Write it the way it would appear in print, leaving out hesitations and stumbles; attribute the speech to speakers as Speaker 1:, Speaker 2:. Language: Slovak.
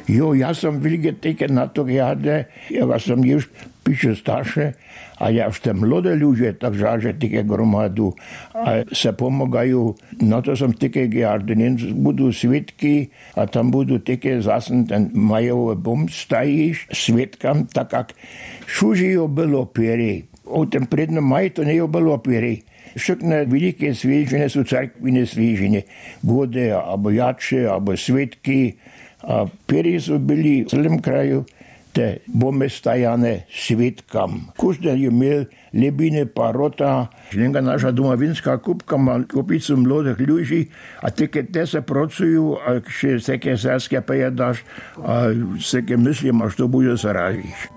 Speaker 1: Jo, ja som veľké také na to jade, ja som už píše staršie, a ja už tam mladé ľudia, takže že také gromadu a sa pomagajú. Na to som také jade, budú svedky a tam budú také zase ten majové bom stajíš svedkam, tak jak šužijo bylo pieri. O ten prednom maj to nie bylo pieri. Všetné veľké svížine sú cerkvine svížine. Gode, alebo jače, alebo svedky. A pieri sú byli v celém kraju te bombe stajané svedkam. Každý je měl lebine parota. Lenka naša domovinská kupka má kupicu mladých ľudí a také te sa pracujú a keď sa ke saskia pejedáš a sa ke myslím, až to bude sa ražiť.